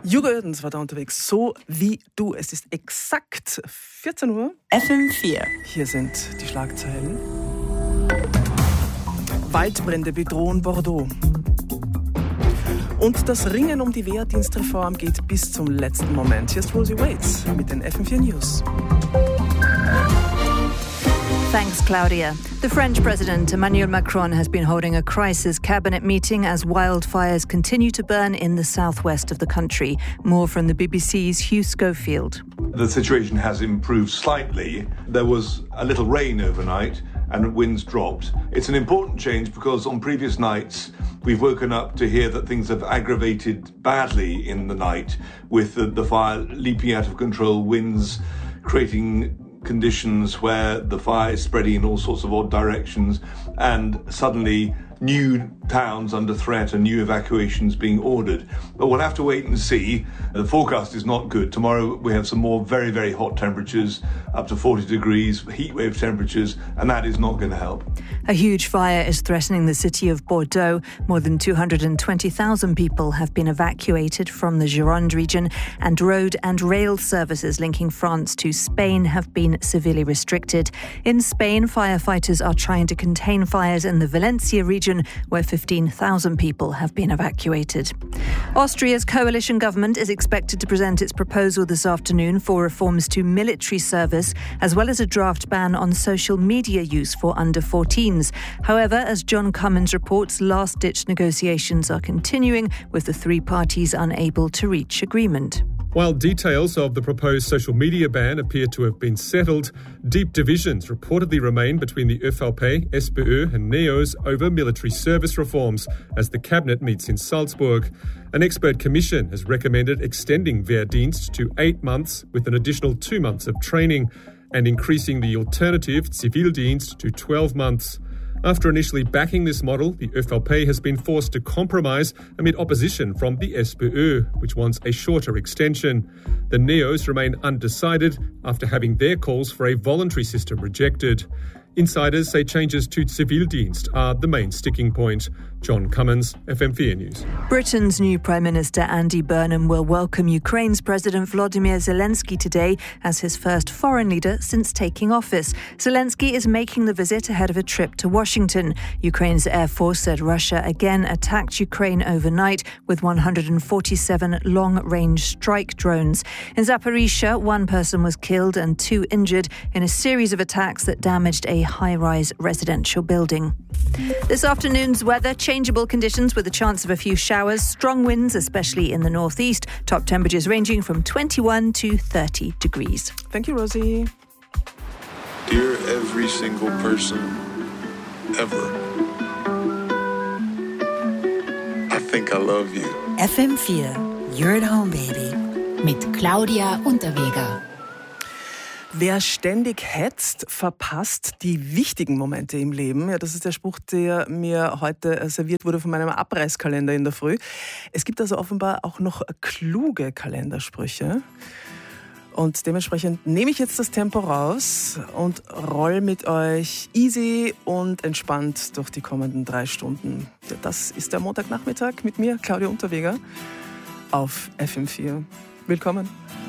Hugo Oerdens war da unterwegs, so wie du. Es ist exakt 14 Uhr. FM4. Hier sind die Schlagzeilen. Waldbrände bedrohen Bordeaux. Und das Ringen um die Wehrdienstreform geht bis zum letzten Moment. Hier ist Rosie Waits mit den FM4 News. Thanks, Claudia. The French President Emmanuel Macron has been holding a crisis cabinet meeting as wildfires continue to burn in the southwest of the country. More from the BBC's Hugh Schofield. The situation has improved slightly. There was a little rain overnight and winds dropped. It's an important change because on previous nights we've woken up to hear that things have aggravated badly in the night with the fire leaping out of control, winds creating conditions where the fire is spreading in all sorts of odd directions, and suddenly new towns under threat and new evacuations being ordered. But we'll have to wait and see. The forecast is not good. Tomorrow we have some more very, very hot temperatures, up to 40 degrees, heatwave temperatures, and that is not going to help. A huge fire is threatening the city of Bordeaux. More than 220,000 people have been evacuated from the Gironde region, and road and rail services linking France to Spain have been severely restricted. In Spain, firefighters are trying to contain fires in the Valencia region, where 15,000 people have been evacuated. Austria's coalition government is expected to present its proposal this afternoon for reforms to military service, as well as a draft ban on social media use for under 14s. However, as John Cummins reports, last-ditch negotiations are continuing, with the three parties unable to reach agreement. While details of the proposed social media ban appear to have been settled, deep divisions reportedly remain between the ÖVP, SPÖ and NEOS over military service reforms as the cabinet meets in Salzburg. An expert commission has recommended extending Wehrdienst to 8 months with an additional 2 months of training and increasing the alternative Zivildienst to 12 months. After initially backing this model, the ÖVP has been forced to compromise amid opposition from the SPÖ, which wants a shorter extension. The NEOS remain undecided after having their calls for a voluntary system rejected. Insiders say changes to Zivildienst are the main sticking point. John Cummins, FM4 News. Britain's new Prime Minister Andy Burnham will welcome Ukraine's President Volodymyr Zelensky today as his first foreign leader since taking office. Zelensky is making the visit ahead of a trip to Washington. Ukraine's Air Force said Russia again attacked Ukraine overnight with 147 long-range strike drones. In Zaporizhzhia, one person was killed and 2 injured in a series of attacks that damaged a high-rise residential building. This afternoon's weather, changeable conditions with a chance of a few showers, strong winds, especially in the northeast, top temperatures ranging from 21 to 30 degrees. Thank you, Rosie. Dear every single person ever, I think I love you. FM4, you're at home, baby. Mit Claudia Unterweger. Wer ständig hetzt, verpasst die wichtigen Momente im Leben. Ja, das ist der Spruch, der mir heute serviert wurde von meinem Abreißkalender in der Früh. Es gibt also offenbar auch noch kluge Kalendersprüche. Und dementsprechend nehme ich jetzt das Tempo raus und roll mit euch easy und entspannt durch die kommenden 3 Stunden. Ja, das ist der Montagnachmittag mit mir, Claudia Unterweger, auf FM4. Willkommen.